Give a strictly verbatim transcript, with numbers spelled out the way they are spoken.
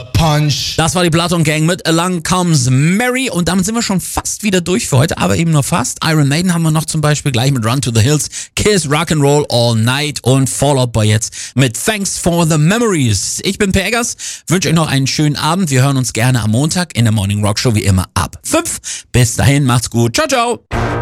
Punch. Das war die Bloodhound Gang mit Along Comes Mary und damit sind wir schon fast wieder durch für heute, aber eben nur fast. Iron Maiden haben wir noch zum Beispiel gleich mit Run to the Hills, Kiss, Rock'n'Roll All Night und Fall Out Boy jetzt mit Thanks for the Memories. Ich bin Per Eggers, wünsche euch noch einen schönen Abend. Wir hören uns gerne am Montag in der Morning Rock Show wie immer ab fünf. Bis dahin, macht's gut. Ciao, ciao.